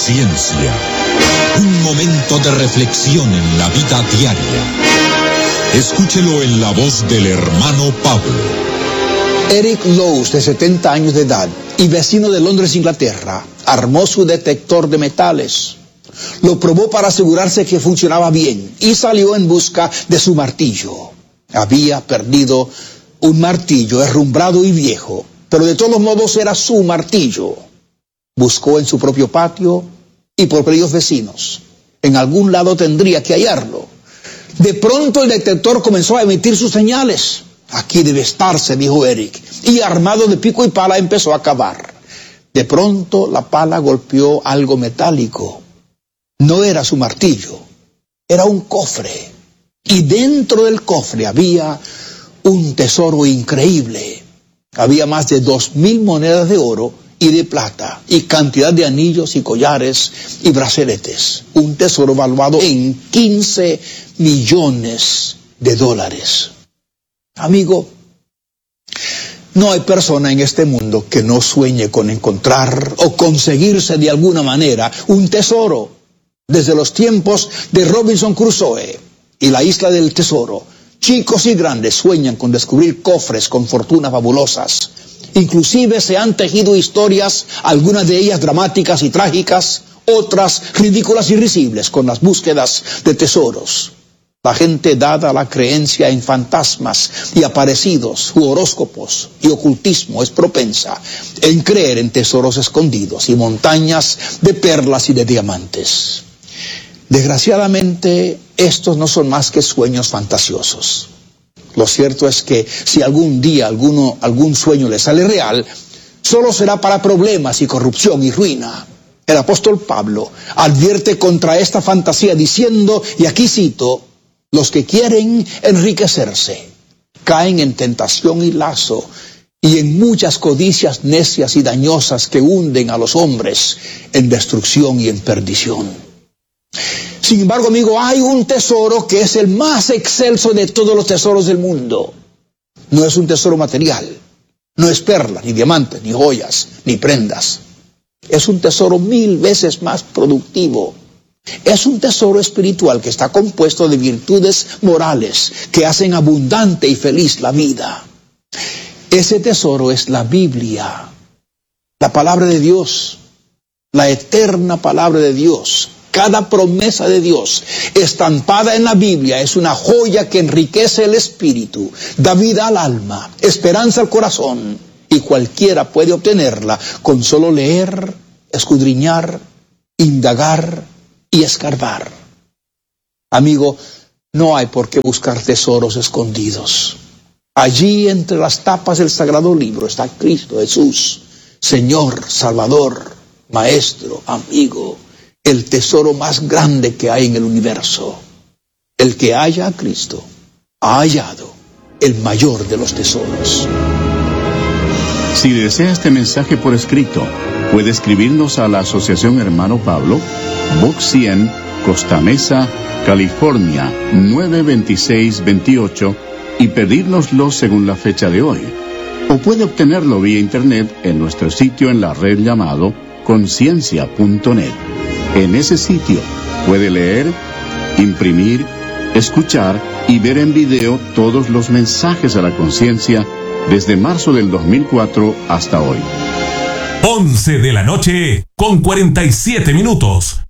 Ciencia. Un momento de reflexión en la vida diaria. Escúchelo en la voz del hermano Pablo. Eric Lowes, de 70 años de edad y vecino de Londres, Inglaterra, armó su detector de metales. Lo probó para asegurarse que funcionaba bien y salió en busca de su martillo. Había perdido un martillo herrumbrado y viejo, pero de todos modos era su martillo. Buscó en su propio patio y por varios vecinos. En algún lado tendría que hallarlo. De pronto el detector comenzó a emitir sus señales. Aquí debe estarse, dijo Eric, y armado de pico y pala empezó a cavar. De pronto la pala golpeó algo metálico. No era su martillo, era un cofre. Y dentro del cofre había un tesoro increíble. Había más de 2,000 monedas de oro y de plata, y cantidad de anillos y collares y braceletes. Un tesoro valuado en $15 millones. Amigo, no hay persona en este mundo que no sueñe con encontrar o conseguirse de alguna manera un tesoro. Desde los tiempos de Robinson Crusoe y la isla del tesoro, chicos y grandes sueñan con descubrir cofres con fortunas fabulosas. Inclusive se han tejido historias, algunas de ellas dramáticas y trágicas, otras ridículas y risibles con las búsquedas de tesoros. La gente, dada la creencia en fantasmas y aparecidos, u horóscopos y ocultismo, es propensa en creer en tesoros escondidos y montañas de perlas y de diamantes. Desgraciadamente, estos no son más que sueños fantasiosos. Lo cierto es que si algún día algún sueño le sale real, solo será para problemas y corrupción y ruina. El apóstol Pablo advierte contra esta fantasía diciendo, y aquí cito, los que quieren enriquecerse caen en tentación y lazo y en muchas codicias necias y dañosas que hunden a los hombres en destrucción y en perdición. Sin embargo, amigo, hay un tesoro que es el más excelso de todos los tesoros del mundo. No es un tesoro material, no es perlas, ni diamantes, ni joyas, ni prendas. Es un tesoro 1000 veces más productivo. Es un tesoro espiritual que está compuesto de virtudes morales que hacen abundante y feliz la vida. Ese tesoro es la Biblia, la palabra de Dios, la eterna palabra de Dios. Cada promesa de Dios estampada en la Biblia es una joya que enriquece el espíritu, da vida al alma, esperanza al corazón, y cualquiera puede obtenerla con solo leer, escudriñar, indagar y escarbar. Amigo, no hay por qué buscar tesoros escondidos. Allí entre las tapas del Sagrado Libro está Cristo Jesús, Señor, Salvador, Maestro, amigo, el tesoro más grande que hay en el universo. El que halla a Cristo ha hallado el mayor de los tesoros. Si desea este mensaje por escrito, puede escribirnos a la Asociación Hermano Pablo, Box 100, Costa Mesa, California, 92628, y pedírnoslo según la fecha de hoy. O puede obtenerlo vía internet en nuestro sitio en la red llamado conciencia.net. En ese sitio puede leer, imprimir, escuchar y ver en video todos los mensajes a la conciencia desde marzo del 2004 hasta hoy. 11 de la noche con 47 minutos.